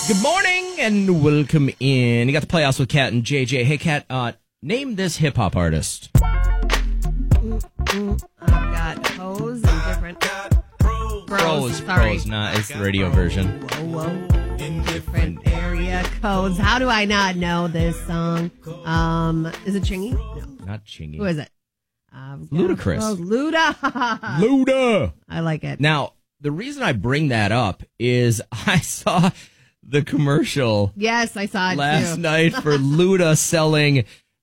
Good morning and welcome in. You got the playoffs with Kat and JJ. Hey, Kat, name this hip hop artist. I've got pros and different Pros. Nah, it's the radio version. Whoa. Different area codes. How do I not know this song? Is it Chingy? No. Not Chingy. Who is it? Ludacris. Luda. Luda. I like it. Now, the reason I bring that up is I saw the commercial Yes, I saw it last too. night for Luda selling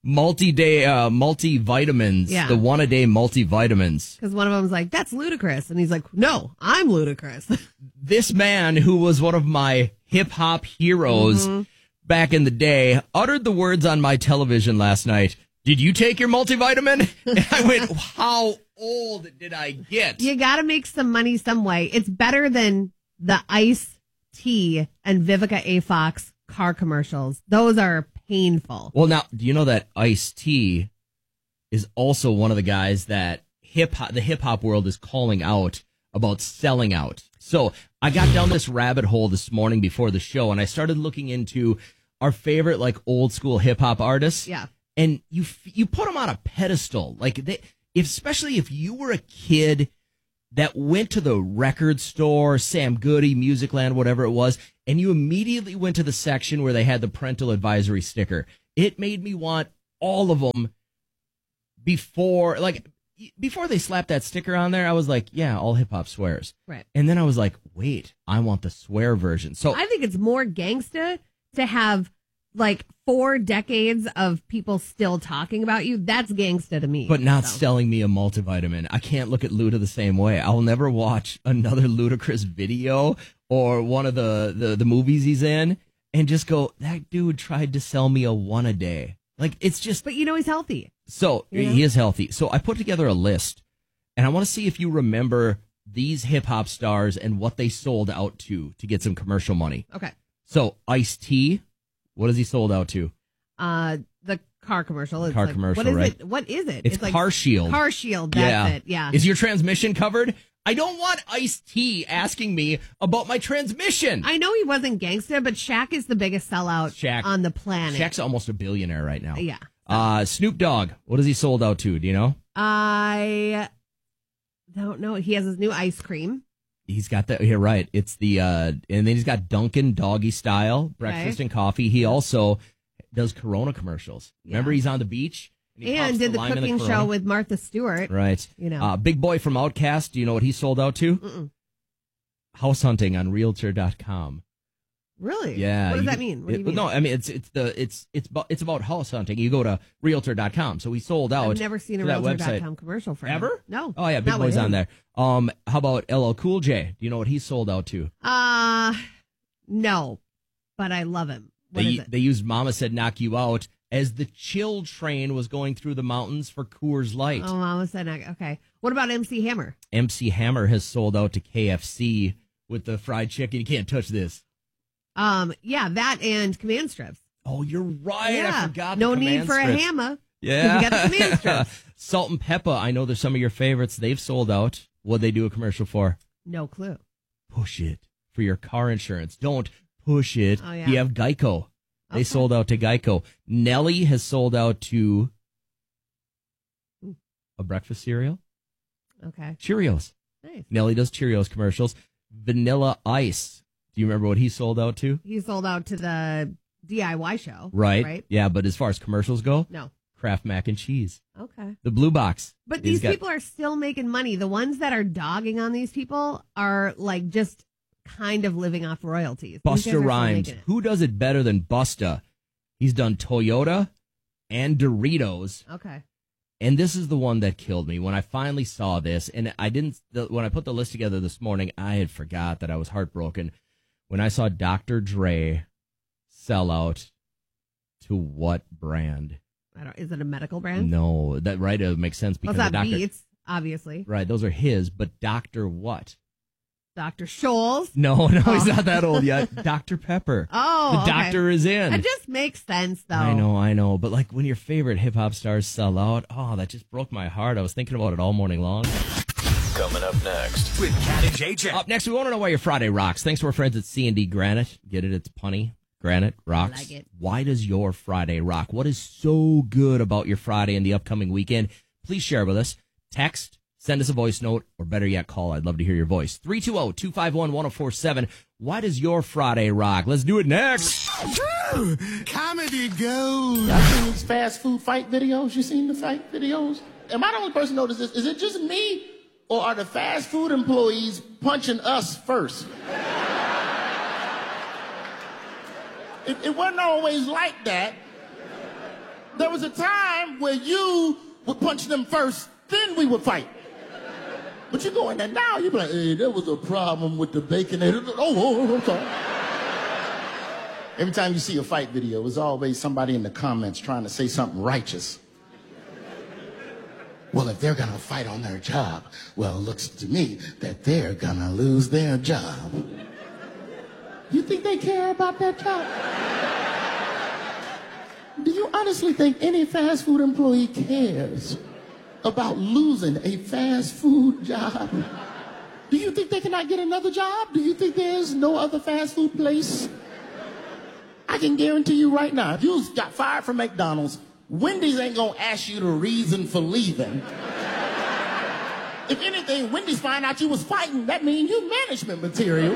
multivitamins. Yeah. The one-a-day multivitamins. Because one of them's like, that's Ludacris. And he's like, no, I'm Ludacris. This man, who was one of my hip-hop heroes back in the day, uttered the words on my television last night, "Did you take your multivitamin?" And I went, how old did I get? You got to make some money some way. It's better than the Ice T and Vivica A. Fox car commercials. Those are painful. Well, now, do you know that Ice-T is also one of the guys that the hip-hop world is calling out about selling out? So I got down this rabbit hole this morning before the show, and I started looking into our favorite, like, old-school hip-hop artists. Yeah. And you put them on a pedestal. Like, especially if you were a kid that went to the record store, Sam Goody, Musicland, whatever it was, and you immediately went to the section where they had the parental advisory sticker. It made me want all of them before they slapped that sticker on there. I was like, yeah, all hip hop swears. Right. And then I was like, wait, I want the swear version. So I think it's more gangsta to have like 4 decades of people still talking about you. That's gangsta to me. But not selling me a multivitamin. I can't look at Luda the same way. I'll never watch another Ludacris video or one of the movies he's in and just go, that dude tried to sell me a one a day. Like, it's just... But he's healthy. So, he is healthy. So I put together a list, and I want to see if you remember these hip-hop stars and what they sold out to get some commercial money. Okay. So, Ice-T, what has he sold out to? The car commercial. It's Car like, commercial, what is right? it? What is it? It's like Car Shield. Car Shield. That's it. Yeah. Is your transmission covered? I don't want Ice-T asking me about my transmission. I know he wasn't gangsta, but Shaq is the biggest sellout Shaq. on the planet. Shaq's almost a billionaire right now. Yeah. Snoop Dogg, what has he sold out to? Do you know? I don't know. He has his new ice cream. He's got that. You're right. It's the and then he's got Dunkin' Doggy Style breakfast and coffee. He also does Corona commercials. Remember, he's on the beach And did the cooking show with Martha Stewart. Right. You know, Big Boy from Outkast. Do you know what he sold out to? Mm-mm. House hunting on Realtor.com. Really? Yeah. What does that mean? What do you mean? No, I mean it's about house hunting. You go to Realtor.com. So he sold out. I've never seen a that Realtor.com commercial for him. Ever? No. Oh yeah, Big Not Boy's with on him. there. How about LL Cool J? Do you know what he sold out to? No, but I love him. What is it? They used "Mama Said Knock You Out" as the chill train was going through the mountains for Coors Light. Oh, Mama said okay. What about MC Hammer? MC Hammer has sold out to KFC with the fried chicken. You can't touch this. Yeah, that and command strips. Oh, you're right. Yeah. I forgot. No the need command for strips. a hammer. Yeah, You got the command strips. Salt and Pepper. I know there's some of your favorites. They've sold out. What'd they do a commercial for? No clue. Push it for your car insurance. Don't push it. Oh, yeah. You have Geico. They Okay. sold out to Geico. Nelly has sold out to a breakfast cereal. Okay. Cheerios. Nice. Nelly does Cheerios commercials. Vanilla Ice. Do you remember what he sold out to? He sold out to the DIY show. Right. Right. Yeah, but as far as commercials go, No. Kraft Mac and Cheese. Okay. The Blue Box. But He's these got- people are still making money. The ones that are dogging on these people are like just kind of living off royalties. These guys are Busta still Rhymes. making it. Who does it better than Busta? He's done Toyota and Doritos. Okay. And this is the one that killed me when I finally saw this. And when I put the list together this morning, I had forgot that I was heartbroken when I saw Dr. Dre sell out to what brand? Is it a medical brand? No, that right. It makes sense Well, because it's not Dr. Beats, obviously. Right, those are his. But Dr. what? Dr. Scholl's. No, he's not that old yet. Dr. Pepper. Oh, the okay. doctor is in. That just makes sense, though. I know. But like when your favorite hip hop stars sell out, oh, that just broke my heart. I was thinking about it all morning long. Coming up next with Cat and JJ. Up next, we want to know why your Friday rocks. Thanks to our friends at C&D Granite. Get it? It's punny. Granite rocks. I like it. Why does your Friday rock? What is so good about your Friday and the upcoming weekend? Please share with us. Text, send us a voice note, or better yet, call. I'd love to hear your voice. 320-251-1047. Why does your Friday rock? Let's do it next. Comedy gold. Y'all seen these fast food fight videos? You seen the fight videos? Am I the only person who noticed this? Is it just me, or are the fast food employees punching us first? It wasn't always like that. There was a time where you would punch them first, then we would fight. But you go in there now, you be like, hey, there was a problem with the bacon. I'm sorry. Every time you see a fight video, there's always somebody in the comments trying to say something righteous. Well, if they're going to fight on their job, well, it looks to me that they're going to lose their job. You think they care about that job? Do you honestly think any fast food employee cares about losing a fast food job? Do you think they cannot get another job? Do you think there's no other fast food place? I can guarantee you right now, if you got fired from McDonald's, Wendy's ain't gonna ask you the reason for leaving. If anything, Wendy's find out you was fighting, that means you management material.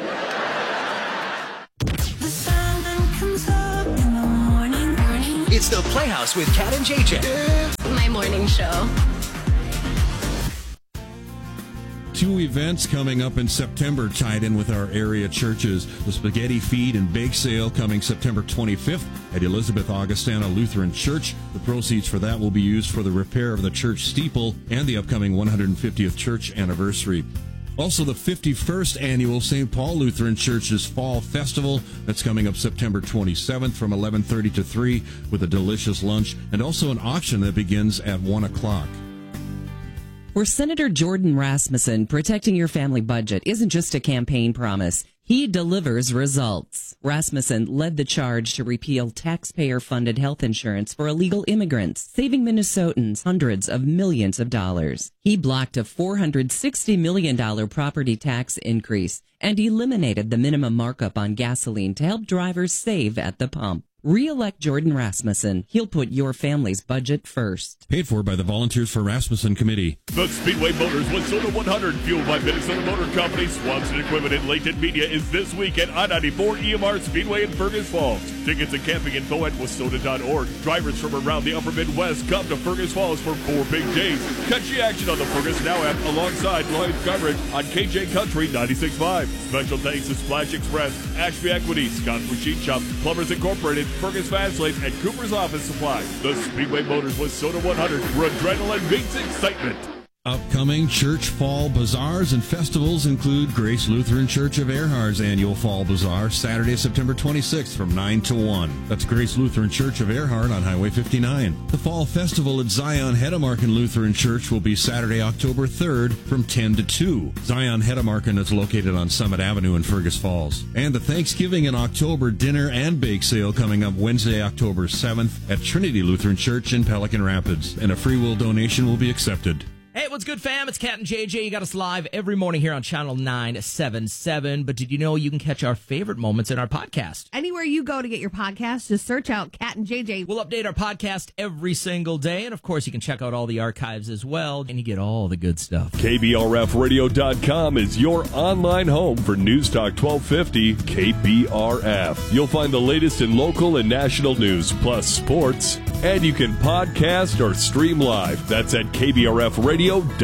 The sun comes up in the morning. It's the Playhouse with Cat and JJ. My morning show. 2 events coming up in September tied in with our area churches. The Spaghetti Feed and Bake Sale coming September 25th at Elizabeth Augustana Lutheran Church. The proceeds for that will be used for the repair of the church steeple and the upcoming 150th church anniversary. Also, the 51st annual St. Paul Lutheran Church's Fall Festival. That's coming up September 27th from 11:30 to 3 with a delicious lunch and also an auction that begins at 1 o'clock. For Senator Jordan Rasmussen, protecting your family budget isn't just a campaign promise. He delivers results. Rasmussen led the charge to repeal taxpayer-funded health insurance for illegal immigrants, saving Minnesotans hundreds of millions of dollars. He blocked a $460 million property tax increase and eliminated the minimum markup on gasoline to help drivers save at the pump. Re-elect Jordan Rasmussen. He'll put your family's budget first. Paid for by the Volunteers for Rasmussen Committee. The Speedway Motors Minnesota 100, fueled by Minnesota Motor Company, Swanson Equipment, and Latent Media, is this week at I-94 EMR Speedway in Fergus Falls. Tickets and camping info at WISSOTA.org. Drivers from around the upper Midwest come to Fergus Falls for 4 big days. Catch the action on the Fergus Now app alongside live coverage on KJ Country 96.5. Special thanks to Splash Express, Ashby Equity, Scott's Machine Shop, Plumbers Incorporated, Fergus Fast Lane, and Cooper's Office Supply. The Speedway Motors Minnesota 100, where adrenaline meets excitement. Upcoming church fall bazaars and festivals include Grace Lutheran Church of Erhard's annual Fall Bazaar, Saturday, September 26th from 9 to 1. That's Grace Lutheran Church of Erhard on Highway 59. The Fall Festival at Zion Heddemarken Lutheran Church will be Saturday, October 3rd from 10 to 2. Zion Heddemarken is located on Summit Avenue in Fergus Falls. And the Thanksgiving in October dinner and bake sale coming up Wednesday, October 7th at Trinity Lutheran Church in Pelican Rapids. And a free will donation will be accepted. Hey, what's good, fam? It's Cat and JJ. You got us live every morning here on Channel 977. But did you know you can catch our favorite moments in our podcast? Anywhere you go to get your podcast, just search out Cat and JJ. We'll update our podcast every single day. And, of course, you can check out all the archives as well. And you get all the good stuff. KBRFradio.com is your online home for News Talk 1250 KBRF. You'll find the latest in local and national news, plus sports. And you can podcast or stream live. That's at KBRFradio.com.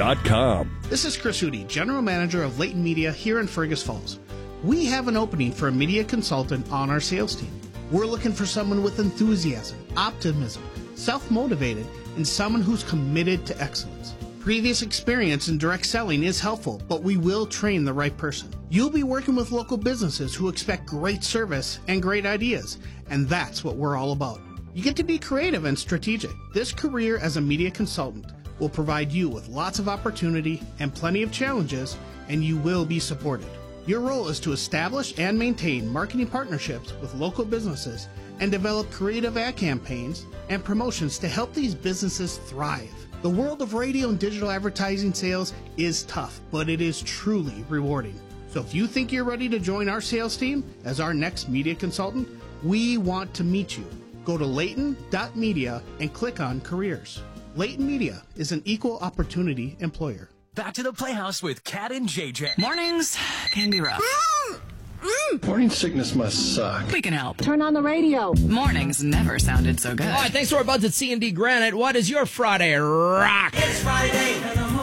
This is Chris Hootie, General Manager of Leighton Media here in Fergus Falls. We have an opening for a media consultant on our sales team. We're looking for someone with enthusiasm, optimism, self-motivated, and someone who's committed to excellence. Previous experience in direct selling is helpful, but we will train the right person. You'll be working with local businesses who expect great service and great ideas, and that's what we're all about. You get to be creative and strategic. This career as a media consultant will provide you with lots of opportunity and plenty of challenges, and you will be supported. Your role is to establish and maintain marketing partnerships with local businesses and develop creative ad campaigns and promotions to help these businesses thrive. The world of radio and digital advertising sales is tough, but it is truly rewarding. So if you think you're ready to join our sales team as our next media consultant, we want to meet you. Go to Layton.media and click on careers. Layton Media is an equal opportunity employer. Back to the Playhouse with Kat and JJ. Mornings can be rough. Morning sickness must suck. We can help. Turn on the radio. Mornings never sounded so good. All right, thanks to our buds at C&D Granite. What is your Friday rock? It's Friday.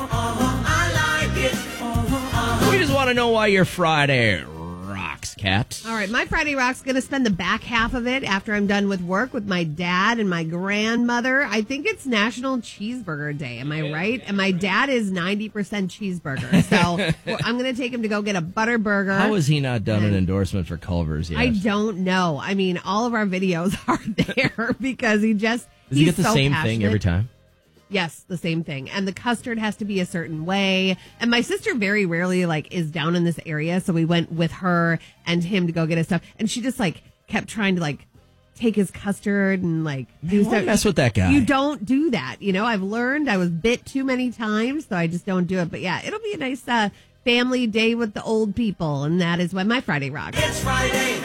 I like it. We just want to know why your Friday rocks, Kat. All right, my Friday rock's going to spend the back half of it after I'm done with work with my dad and my grandmother. I think it's National Cheeseburger Day. Am I right? And my dad is 90% cheeseburger. So I'm going to take him to go get a butter burger. How has he not done an endorsement for Culver's yet? I don't know. I mean, all of our videos are there because he just... Does he get the so same passionate. thing every time? Yes, the same thing. And the custard has to be a certain way. And my sister very rarely is down in this area. So we went with her and him to go get his stuff. And she just kept trying to take his custard and do why stuff. mess with that guy? You don't do that. I've learned I was bit too many times, so I just don't do it. But yeah, it'll be a nice family day with the old people. And that is why my Friday rock. It's Friday.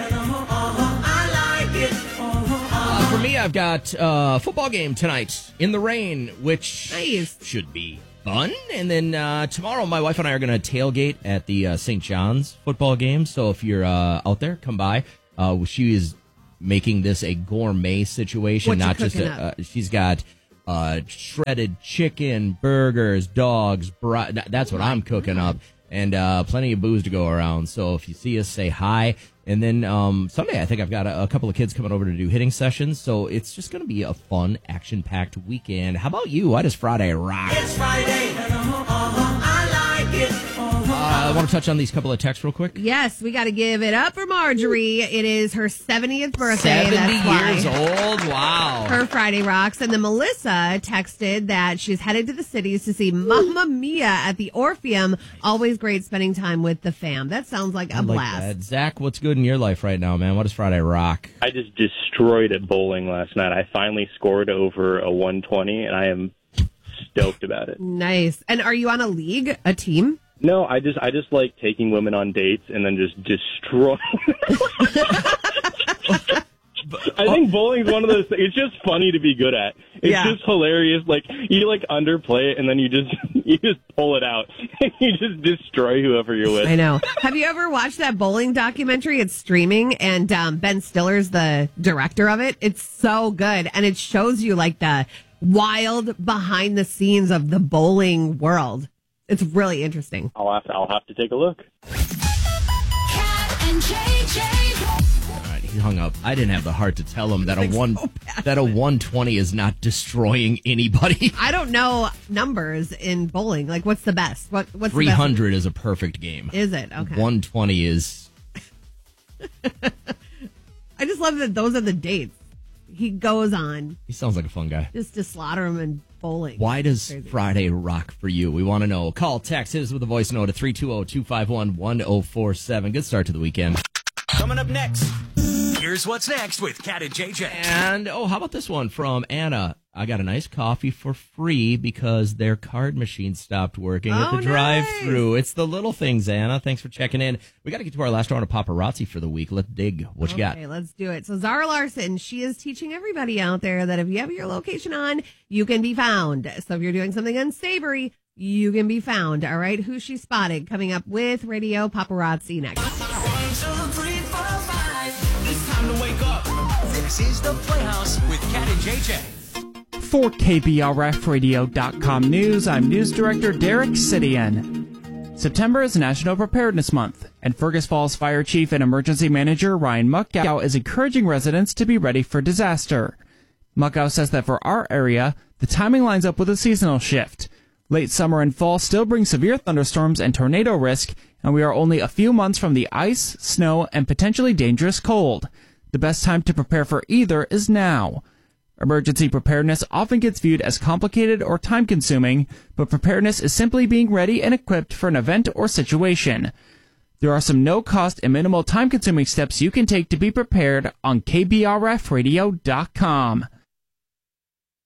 I like it. For me, I've got a football game tonight in the rain, which should be fun. And then tomorrow, my wife and I are going to tailgate at the St. John's football game. So if you're out there, come by. She is making this a gourmet situation, What you not just cooking up? she's got shredded chicken, burgers, dogs. That's what I'm cooking up. And plenty of booze to go around. So if you see us, say hi. And then Sunday, I think I've got a couple of kids coming over to do hitting sessions. So it's just going to be a fun, action-packed weekend. How about you? Why does Friday rock? It's Friday. I like it. I want to touch on these couple of texts real quick. Yes, we got to give it up for Marjorie. It is her 70th birthday. 70 That's why. years old. Wow. Her Friday rocks. And then Melissa texted that she's headed to the cities to see Mamma Mia at the Orpheum. Always great spending time with the fam. That sounds like a blast. That. Zach, what's good in your life right now, man? What does Friday rock? I just destroyed at bowling last night. I finally scored over a 120, and I am stoked about it. Nice. And are you on a league, a team? No, I just like taking women on dates and then just destroying. I think bowling's one of those things. It's just funny to be good at. It's just hilarious. You underplay it and then you just pull it out and you just destroy whoever you're with. I know. Have you ever watched that bowling documentary? It's streaming, and Ben Stiller's the director of it. It's so good, and it shows you the wild behind the scenes of the bowling world. It's really interesting. I'll have to take a look. Kat and JJ. All right, he hung up. I didn't have the heart to tell him that a 120 is not destroying anybody. I don't know numbers in bowling. What's the best? What's 300 is a perfect game. Is it? Okay. 120 is. I just love that those are the dates. He goes on He sounds like a fun guy. just to slaughter him in bowling. Why does Crazy. Friday rock for you? We want to know. Call, text, hit us with a voice note at 320-251-1047. Good start to the weekend. Coming up next, here's what's next with Kat and JJ. And, how about this one from Anna? I got a nice coffee for free because their card machine stopped working at the drive-thru. It's the little things, Anna. Thanks for checking in. We got to get to our last round of paparazzi for the week. Let's dig. What you got? Okay, let's do it. So Zara Larson, she is teaching everybody out there that if you have your location on, you can be found. So if you're doing something unsavory, you can be found. All right, who she spotted coming up with Radio Paparazzi next. 1, 2, 3, 4, 5. It's time to wake up. This is the Playhouse with Kat and JJ. For KBRFradio.com News, I'm News Director Derek Sidian. September is National Preparedness Month, and Fergus Falls Fire Chief and Emergency Manager Ryan Muckow is encouraging residents to be ready for disaster. Muckow says that for our area, the timing lines up with a seasonal shift. Late summer and fall still bring severe thunderstorms and tornado risk, and we are only a few months from the ice, snow, and potentially dangerous cold. The best time to prepare for either is now. Emergency preparedness often gets viewed as complicated or time-consuming, but preparedness is simply being ready and equipped for an event or situation. There are some no-cost and minimal time-consuming steps you can take to be prepared on KBRFradio.com.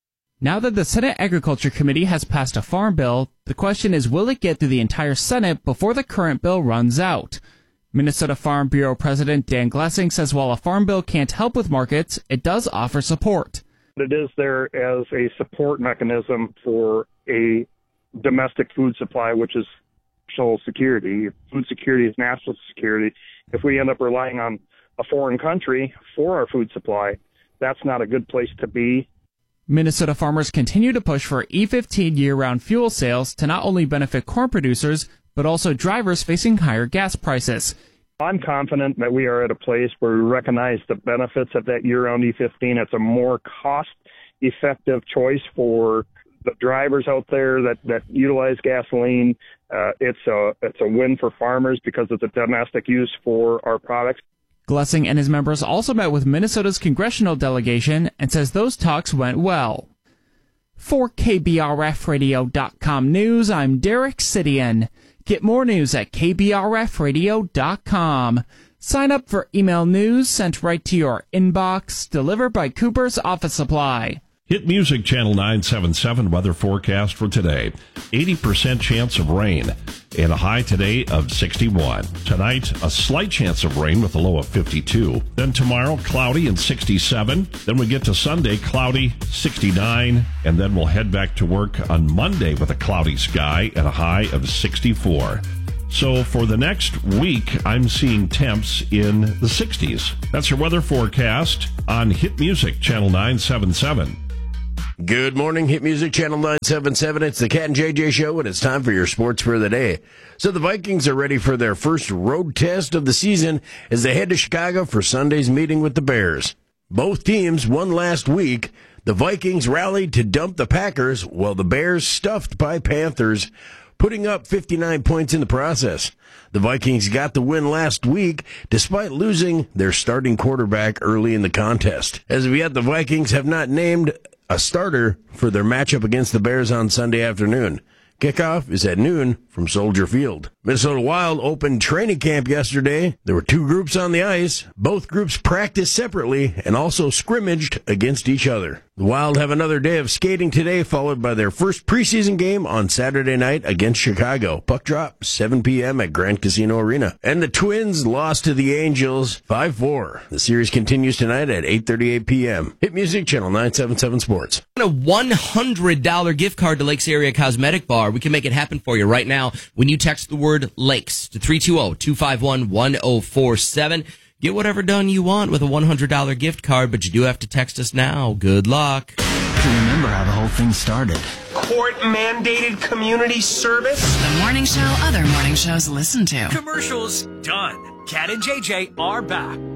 Now that the Senate Agriculture Committee has passed a farm bill, the question is, will it get through the entire Senate before the current bill runs out? Minnesota Farm Bureau President Dan Glessing says while a farm bill can't help with markets, it does offer support. It is there as a support mechanism for a domestic food supply, which is national security. Food security is national security. If we end up relying on a foreign country for our food supply, that's not a good place to be. Minnesota farmers continue to push for E15 year-round fuel sales to not only benefit corn producers, but also drivers facing higher gas prices. I'm confident that we are at a place where we recognize the benefits of that year-round E15. It's a more cost-effective choice for the drivers out there that utilize gasoline. It's a win for farmers because it's a domestic use for our products. Glessing and his members also met with Minnesota's congressional delegation and says those talks went well. For KBRFradio.com News, I'm Derek Sidian. Get more news at KBRFradio.com. Sign up for email news sent right to your inbox, delivered by Cooper's Office Supply. Hit Music Channel 977 weather forecast for today. 80% chance of rain and a high today of 61. Tonight, a slight chance of rain with a low of 52. Then tomorrow, cloudy and 67. Then we get to Sunday, cloudy, 69. And then we'll head back to work on Monday with a cloudy sky and a high of 64. So for the next week, I'm seeing temps in the 60s. That's your weather forecast on Hit Music Channel 977. Good morning, Hit Music Channel 977. It's the Cat and JJ Show, and it's time for your sports for the day. So the Vikings are ready for their first road test of the season as they head to Chicago for Sunday's meeting with the Bears. Both teams won last week. The Vikings rallied to dump the Packers, while the Bears stuffed by Panthers, putting up 59 points in the process. The Vikings got the win last week, despite losing their starting quarterback early in the contest. As of yet, the Vikings have not named a starter for their matchup against the Bears on Sunday afternoon. Kickoff is at noon from Soldier Field. Minnesota Wild opened training camp yesterday. There were two groups on the ice. Both groups practiced separately and also scrimmaged against each other. The Wild have another day of skating today, followed by their first preseason game on Saturday night against Chicago. Puck drop, 7 p.m. at Grand Casino Arena. And the Twins lost to the Angels 5-4. The series continues tonight at 8:38 p.m. Hit Music Channel 977 Sports. A $100 gift card to Lakes Area Cosmetic Bar. We can make it happen for you right now when you text the word Lakes to 320-251-1047. Get whatever done you want with a $100 gift card, but you do have to text us now. Good luck. Remember how the whole thing started. Court-mandated community service? The morning show other morning shows listen to. Commercials done. Cat and JJ are back.